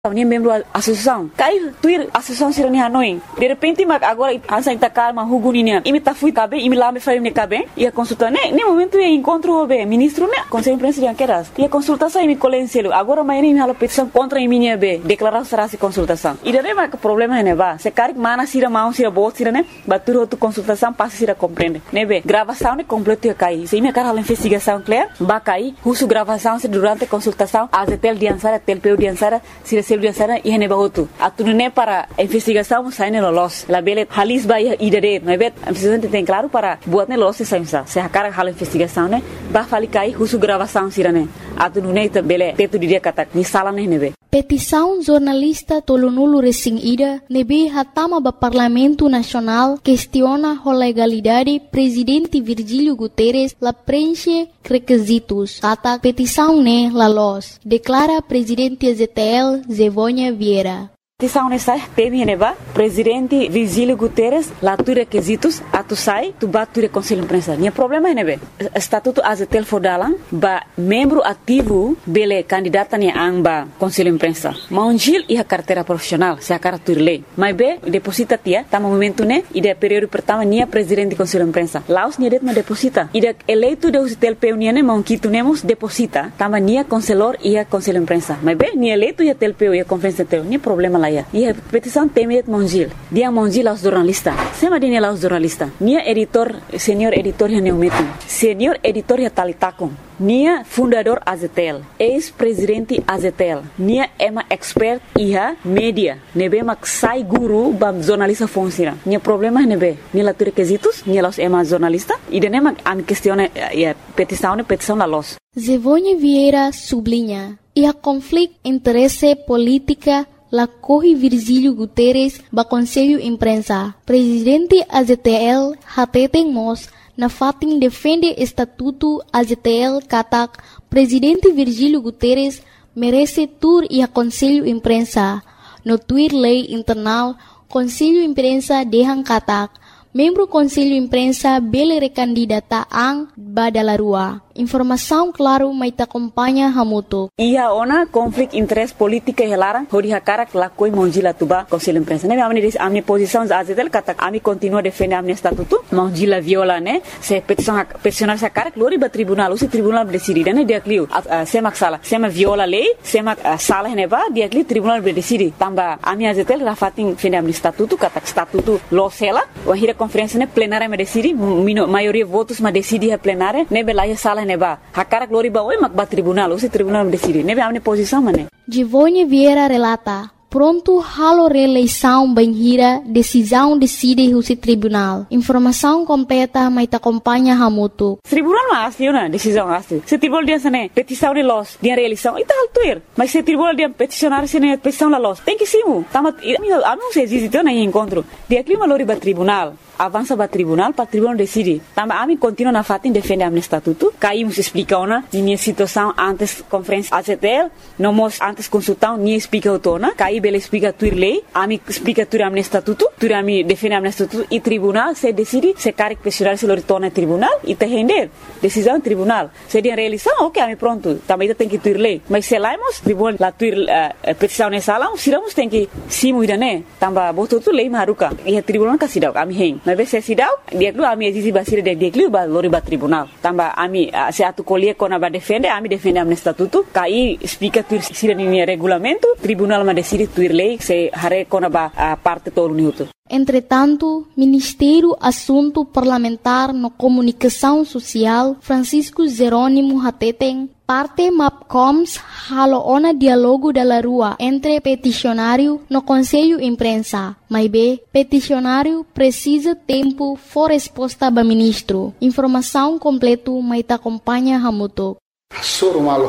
Ni membro associação. Cai tuir associação sirani Hanoi. De repente agora ansa ita calma huguninia. Imi ta fui cabe, imi lá me faz me cabe. E a consulta ne momento e encontro o ministro ne conselho presidencial queras. E a consultação imi colenselo. Agora amanhã imi hala petição contra imi ne be. Declarar será se consultação. E daí mas problema ne ba. Se cari mana sira mão sira bot sira ne. Batur outro consultação passa sira compreende. Ne be. Gravação ne completo e cai. Se imi cara hala investigação clear, ba cai. Husu gravação se durante consultação. Azetel diansara, telpeu diansara, sira dia sana ihne bahotu atunune para investigação saine lolos la bele halis ba idade mas bet precisamente tem claro para buatne lolos saimsa se hakara hal investigação né ba falikai husu gravação sirane atunune ta bele tetu dia kata ni sala ne nebe. Petição jornalista Tolonulu Resing Ida nebe hatama ba Parlamento Nacional questiona a legalidade presidente Virgílio Guterres la preenche requisitos. Kata petição ne la los. Declara presidente ZTL Zevônia Vieira. Petição nessa teme neba presidente Virgílio Guterres lá tu requisitos atu sai tu batu conselho imprensa. Nia problema nebe estatuto azetel fodalan ba membro ativo bele candidata ni amba conselho imprensa. Maunjil e a carteira profissional se a cara turle. Mas be deposita tia tama momento ne ide período pertama nia presidente conselho imprensa. Laos nia det ma deposita. Ide eleito de usitel peu ne maunkitu nemos deposita tama nia conselor e a conselho imprensa. Mas be nia eleito e a telpeu e a conferência teu nia problema lá. E a petição temet Monjil. Dia Monjil aos jornalistas. Sema dia aos jornalistas. Nia editor, senior editor ya neumetu. Senior editor ya talitakon. Nia fundador Azetel. Ex-presidente Azetel. Nia ema expert iha media. Nebe mak sai guru bam jornalista fonsira. Nia problema nebe. Nia latu requisitos. Nia los ema jornalista. E dene mak am questione petição la los. Zevônia Vieira sublinha. E a conflito interesse política la corre Virgílio Guterres ba Conselho Imprensa. Presidente AZTL hateten mos na fatin defende estatuto AZTL katak Presidente Virgílio Guterres merece tur e a Conselho Imprensa. No tuir lei internal Conselho Imprensa dehan katak membro Conselho Imprensa bele recandidata ang badalarua. Informação claro mai ta acompanha hamuto. Ia ona conflict interest politika helarang hodi hakara lakoi monjila tuba Conselho Imprensa. Ne amni posição azetel kata ami continua defender amni estatuto monjila viola ne se peticionar sa cara glori ba tribunal usi tribunal decide ne dia clio semak sala sema viola lei semak sala ne ba dia clio tribunal decide tamba ami azetel rafatin defender amni estatuto kata estatuto losela wahira conferência ne plenária me decide maioria votos ma decide a plenária ne belaya sala neba hakara glori ba oi mak ba tribunal usi tribunal decide nebe amne posição mane. Zevônia Vieira relata pronto halo reeleição banhira decisão decide o tribunal. Informação completa mai ta acompanha hamuto. Tribunal mas na decisão asli. Se tribunal dia sene petição de los dia reeleição ita altuir. Mas se tribunal dia peticionar sene petição la los tem que simu. Tamat ami se existe na encontro. Dia clima lori ba tribunal. Avança para tribunal decide. Também a mim continua na fatin defende a estatuto. Caímos explica ona minha situação antes conferência AZTL, não mos antes consultar nem explica o tona. Caí bela explica tuir lei, a mim explica tuir a estatuto, tuir a mim defende a estatuto e tribunal se decide se quer questionar se lor tona tribunal e te render decisão tribunal. Se dia realização, ok, a mim pronto. Também tem que tuir lei. Mas se laimos tribunal la tuir petição nessa sala, siramos tem que simu idane. Também botou tu lei maruca e a tribunal casidau a mim hen. Mas se sidau dia lu ami exisi basira dia lu ba lori ba tribunal tamba ami se atu colher kona ba defende ami defende am estatuto kai explica tu sira ni regulamento tribunal ma decide tuir lei se hare kona ba parte todo minuto. Entretanto, Ministério Assunto Parlamentar no Comunicação Social Francisco Jerônimo Hateten parte MAPCOMS haloona diálogo da rua entre peticionário no Conselho Imprensa. Mas B, peticionário precisa tempo for resposta ba ministro. Informação completo mai ta acompanha hamuto. Sorumal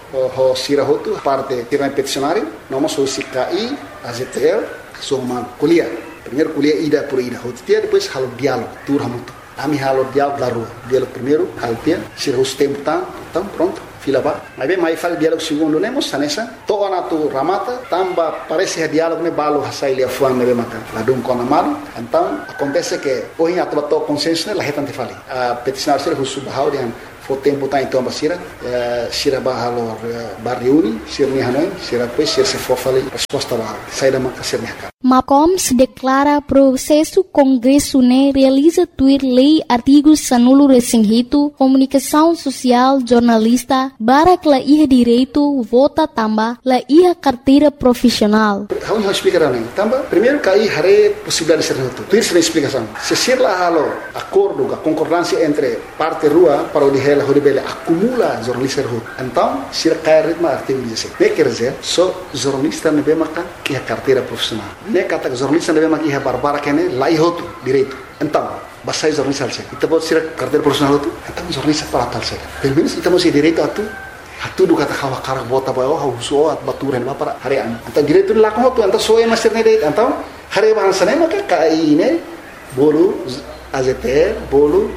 ho sirahotu parte tirang peticionário, noma so CKI, AZTL, sorumal kuliah. Primeiro kuliah ida por ida hotia, depois halo diálogo, tur hamuto. Ami halo diálogo da rua. Diálogo primeiro, haltia, sirahus tempo então pronto. Fila ba, mas bem mais fala diálogo segundo nemos sanessa. Toa na tu ramata, tamba parece que diálogo ne balo hasai lia fuan nebe maka. Ladum kona malu. Então acontece que hoje a to consenso ne la hetante fali. A peticionar ser husu bahau dengan for tempo tá então basira sira bahalo barriuni sira ni hanoi sira depois sira se for falei resposta lá sai da maka sira mercado. Macoms declara processo Congresso ne realiza tuir lei artigos sanulo resinghito comunicação social jornalista barak la iha direito vota tamba la iha carteira profissional. Vamos explicar né tamba primeiro cai hare possibilidade de ser noto tuir sem explicação se ser lá halo acordo a concordância entre parte rua para o dihela hodebele acumula jornalista rua então sira cai ritmo artigo 16 ne quer dizer só jornalista ne bemaka iha carteira profissional ne kata jornalista ne bemaka iha barbara kene lai hotu direito então basai jornalista alse kita buat sira carteira profissional tu então jornalista para tal saja pelo menos kita masih direito atu do kata kawa karak bota bawa hauso at baturan ba para harian então direito de lakon hotu então soe master ne deit então hari bahasa ne maka kai ne bolu AZTL bolu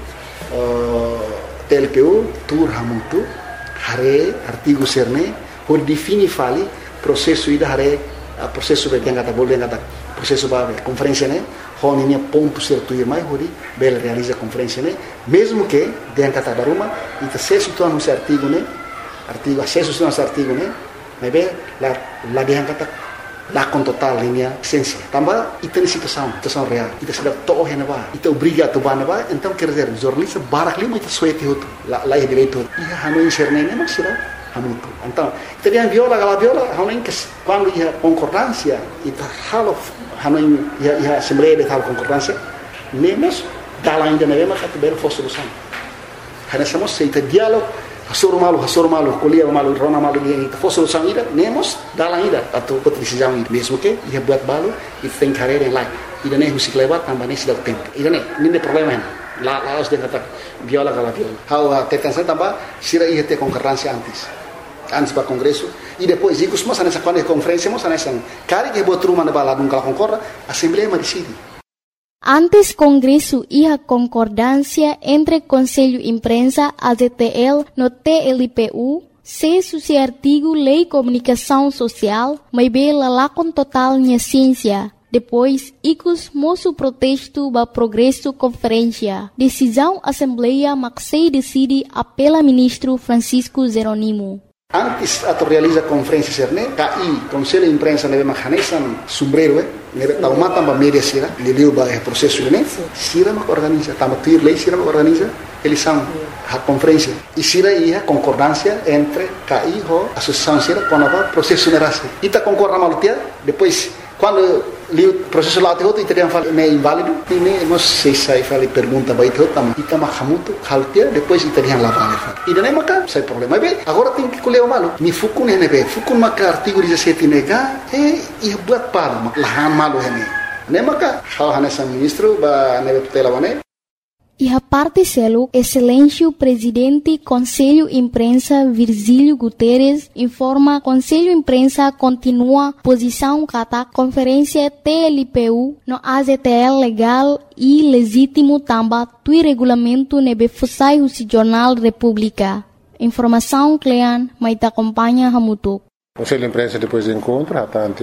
TLPU tur hamutu hare artigo serne por defini fali processo ida hare processo be yang kata boleh kata processo ba conferência ne hon ini ponto certo ir mai hori bel realiza conferência ne mesmo que yang kata daruma ita sesu tu anu artigo ne artigo acesso tu anu artigo ne mebe la yang kata la con total linha essência tambah ita situação real ita sudah toh hena ba ita obriga tu ba ba então quer dizer jornalista barak lima ita suete hotu la direito ia hanu inserne ne mas sira hamutu então ita dia viola hanu que quando ia concordância ita halo hanu ia assembleia de tal concordância nemos dala ainda ne ma kat ber fo solução hana somos ita diálogo hasur malu kuliah malu rona malu dia itu fosil sangida nemos dalam ida atau decisão ida mesmo que ia buat balu itu tem carreira em lá ida nem musik lewat tambah nem sudah tempo ida nem problema lá os dia kata viola how tetansa tambah sira ia ter concorrência antes para congresso e depois ikut semua nessa conferência semua nessa kali que buat rumah na bala nunca concorda assembleia ma decide. Antes Congresso iha concordância entre Conselho Imprensa, AZTL, no TLPU, se suci artigo Lei Comunicação Social, mas bela lá com total minha ciência. Depois, icus moço protesto ba progresso conferência. Decisão Assembleia Maxei decide apela ministro Francisco Zeronimo. Antes atau realiza conferência serne, KI Conselho de Imprensa nebe mahanesan sombrero nebe taumata ba media sira, liliu ba processo ne, sira mak organiza, tamatir lei sira mak organiza, eles são a conferência. E sira ia concordância entre KI ho associação sira com a processo nerase. Ita concorda malutia, depois quando o processo lá teoto italiano fala é inválido e nem nós sei fala pergunta vai teoto tam ita mahamuto haltia depois italiano lá vale fala e nem maka sai problema bem agora tem que colher o malo ni fukun nebe fukun maka artigo 17 nega e buat para lahan malo hene nem maka hal hanesa ministro ba nebe tutela bane. E a parte selo, excelêncio presidente Conselho Imprensa Virgílio Guterres informa Conselho Imprensa continua posição kata conferência TLPU no AZTL legal e legítimo tamba tui regulamento nebe fusai husi Jornal República. Informação Clean, maita acompanha hamutuk. Conselho de Imprensa depois do encontro,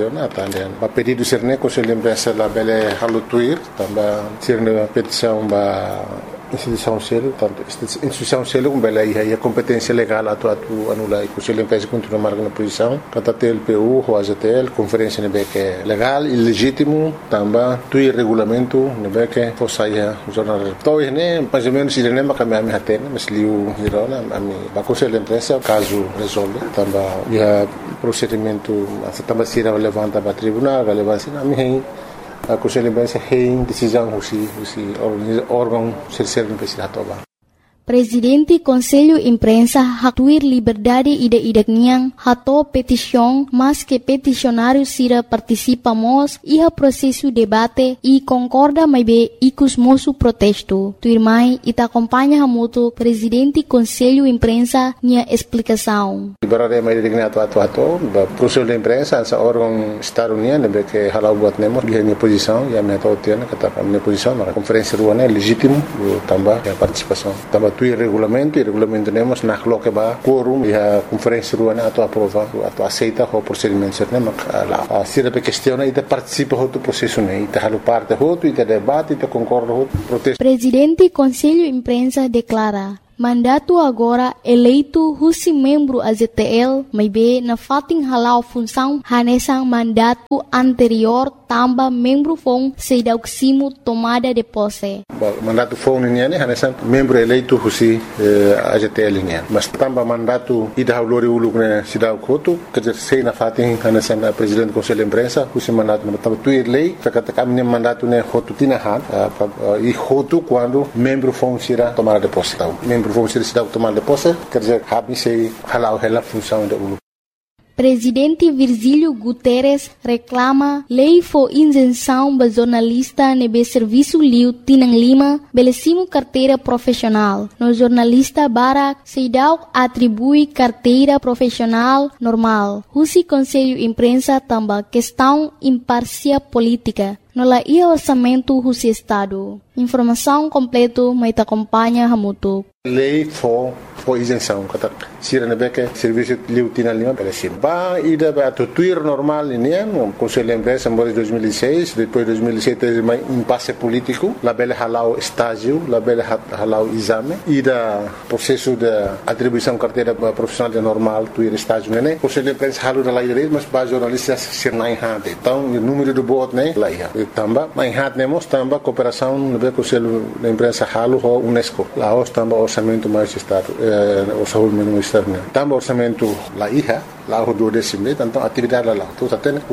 a pedido de Serne, Conselho de Imprensa lá bele halutuir, também Serne a petição ba instituição selo, tanto instituição selo como bele aí a competência legal atu anula e Conselho de Imprensa continua marcando posição, kata TLPU, o AZTL, conferência nebe que legal e legítimo, também tui regulamento nebe que fosaia jornal. Então né, mais ou menos ele nem makamia me hatena, mas liu hirona ami ba Conselho de Imprensa caso resolve, também ia procedimento também será levanta para tribunal, relevância na minha a Conselho de Imprensa tem decisão o órgão serve para toba. Presidente Conselho Imprensa hatuir liberdade ida-idakniang hato petição, mas que peticionário sira participamos iha processo debate e concorda mais be ikus moço protesto. Tuirmai ita acompanha hamuto Presidente Conselho Imprensa nia explicação. Liberdade mais digna atu Conselho de Imprensa essa órgão estado-união que halau buat nemo dia minha posição e a minha tautiana kata minha posição na conferência ruana é legítimo também a participação também tu regulamento nemos na coloque ba quorum e a conferência ruana atu aprova atu aceita o procedimento certo mak a sira pe questiona e participa do processo né e halu parte hoto e debate e concorda hoto protesto. Presidente Conselho Imprensa declara Mandato agora eleito husi membro AZTL, mas be na fating halau função hanesang mandato anterior tamba membro fong sedauksimo tomada de posse. Mandato fong niyan hanesang membro eleito husi AZTL niyan. Mas tamba mandato ida lori uluk ne sidau koto kerja sei na fating hanesang presidente conselho imprensa husi mandato tamba tuir lei kata kami mandato ne hotu tinahan e hotu quando membro fong sira tomada de posse. Membro fong sira sidau tomada de posse kerja kami sei halau hela função da uluk. Presidente Virgílio Guterres reclama lei for isenção ba jornalista nebe serviço liu tinang lima belesimo carteira profissional. No jornalista Barak Seidau atribui carteira profissional normal. Husi Conselho Imprensa tamba questão imparcial política. No la ia orçamento husi Estado. Informação completo mais acompanha Hamutu. Lei for isenção kata sira nebeke serviço liu tina lima belesim ba ida ba tuir normal ini Conselho Imprensa em 2006 depois 2007 teve mais impasse político la bele halau estágio la bele halau exame ida processo de atribuição carteira profissional de normal tuir estágio né Conselho Imprensa halu da lei mas ba jornalistas sir nai hade então o número do voto né lá ia tamba mai hade nemos tamba cooperação no Conselho Imprensa halu ho UNESCO lá os tamba orçamento mais estado orçamento externo tamba orçamento lá ia lá o 12 então atividade lá tudo até o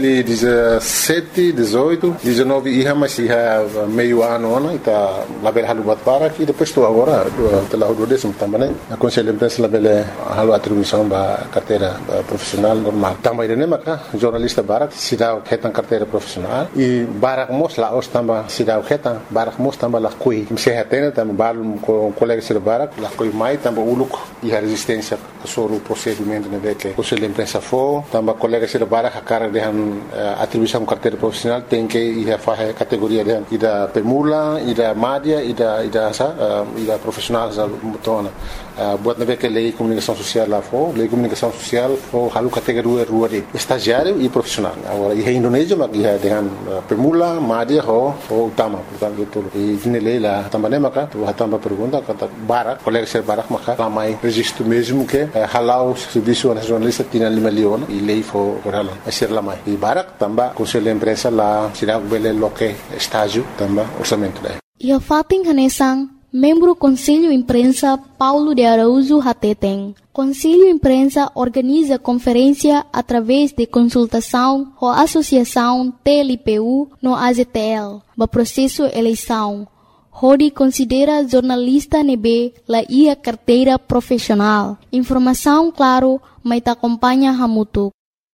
2017 18 19 ia mas ia meio ano né tá lá bela halu bat para e depois tu agora lá o 12 também né a Conselho Imprensa lá bela halu atribuição ba carteira profissional normal tamba irene maka jornalista Barak sidau ketan carteira profissional e Barak mos lá os tamba sidau ketan Barak mos tamba lá kui sehatena tamba balum com colega sir Barak lá kui mai tamba uluk e a resistência sobre o procedimento né que Conselho Imprensa for tamba colega sir Barak a cara de atribuição carteira profissional tem que ir a fazer categoria de ida permula ida madia ida profissional za mutona buat nabe que lei comunicação social lá for lei comunicação social for halu categoria rua de estagiário e profissional agora e Indonésia mas ia dengan permula madia ho utama portanto itu e lei lá também maka tu tamba pergunta kata Barak colega sir Barak maka ramai registro mesmo que halau serviço nacionalista tinha 5 milhões e lei for halau asir lamai e Barak tamba Conselho Imprensa lá sirag bele loke estágio tamba orçamento daí ia fating hanesang membro Conselho Imprensa Paulo de Araújo Hateteng. Conselho Imprensa organiza conferência através de consultação com a Associação TLPU no AZTL, no processo eleição. Rodi considera jornalista nebe la ia carteira profissional. Informação claro, mas acompanha Hamutu.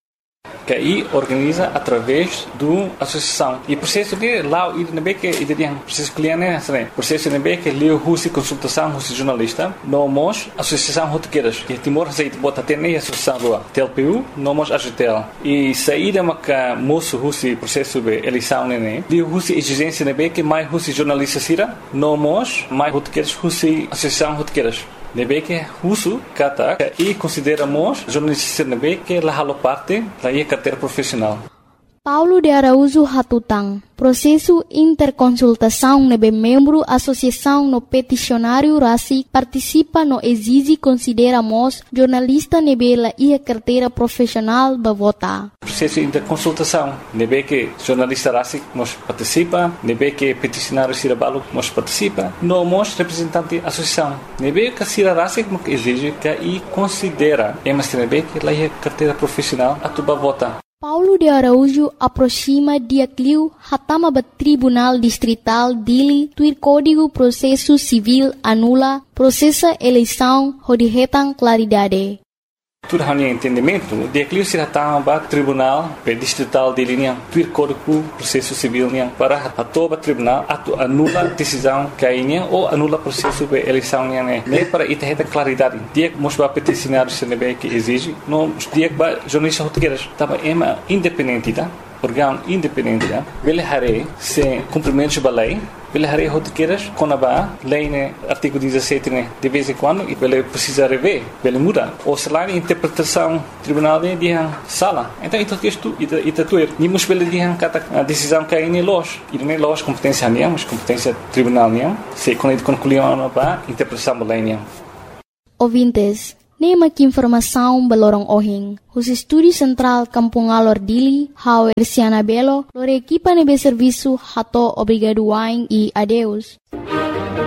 Que aí organiza através do associação e processo de lá o IDNB que tem processo cliente né processo IDNB que leu husi consultação husi jornalista nomos associação rotequeiras que Timor aceita bota até nem associação do TLPU nomos AGTL e saída maca moço husi processo de eleição né leu husi exigência IDNB que mais husi jornalista sira nomos mais rotequeiras husi associação rotequeiras nebe que uso kata e consideramos jornalista nebe que la halo parte la ia carteira profissional. Paulo de Araújo Hatutang. Processo interconsultação nebe membro associação no peticionário RACI participa no exige consideramos jornalista nebe la ia carteira profissional ba vota. Processo interconsultação nebe que jornalista RACI nos participa, nebe que peticionário Sirabalo nos participa, nomos representante associação. Nebe que Sira RACI nos exige que e considera mas nebe que la ia carteira profissional atuba vota. Paulo de Araújo aproxima dia cliu hatama ba Tribunal Distrital Dili tuir Código Processo Civil anula processa eleição rodihetan claridade. Tudo hanya entendimento dia cliu se hatama ba Tribunal Distrital Dili niang tuir Código Processo Civil niang para atoba tribunal atu anula decisão kainya ou anula processo de eleição niang ne para ita claridade dia mos ba peticionário se nebe que exige no dia ba jornalista rotequeiras tava ema independente tá órgão independente, ele haré se cumprimento da lei, ele haré rotiqueiras com a lei, né, artigo 17, né, de vez em quando, e ele precisa rever, ele muda. Ou se lá, interpretação tribunal de sala. Então, isto tuer. Nimos ele de a decisão que é em loja. E não é loja competência minha, mas competência tribunal minha. Se quando concluiu para interpretação da lei minha. Ouvintes, nema que informação balorong ohing. Os estúdios central Kampung Alor Dili, Hau Ersiana Belo, lor equipa nebe serviço hato obrigado wain e adeus.